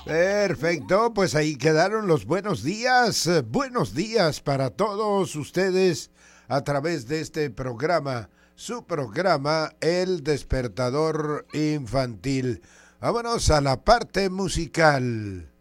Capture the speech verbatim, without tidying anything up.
Perfecto, pues ahí quedaron los buenos días. eh, Buenos días para todos ustedes a través de este programa, su programa El Despertador Infantil. Vámonos a la parte musical.